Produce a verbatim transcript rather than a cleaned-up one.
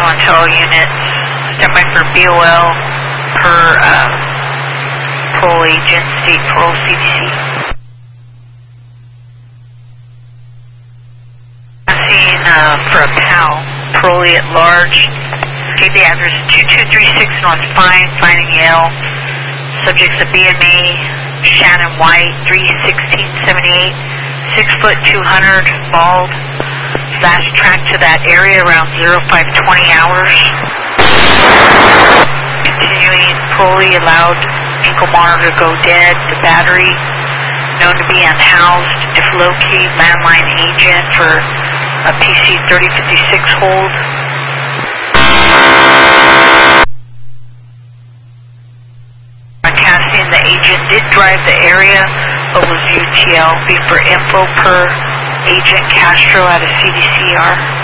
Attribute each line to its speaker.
Speaker 1: one to all units. Stand by for B O L per uh, parole agent, state parole C D C. I'm seeing uh, for a P A L, parolee at large. Gave the address two two three six North Fine, Finding Yale. Subject's a B M A, Shannon White, three sixteen seventy-eight, six foot two hundred, bald. Last tracked to that area around zero five twenty hours. Continuing, parolee allowed ankle monitor to go dead. The battery known to be unhoused. If located, landline agent for a P C thirty fifty-six hold. Broadcasting, the agent did drive the area, but was U T L. B for info per Agent Castro out of C D C R.